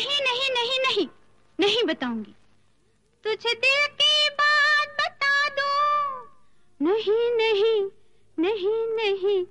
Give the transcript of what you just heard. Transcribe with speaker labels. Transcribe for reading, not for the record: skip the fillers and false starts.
Speaker 1: नहीं नहीं नहीं नहीं, नहीं बताऊंगी। तुझे दिल की बात बता दूं। नहीं नहीं नहीं नहीं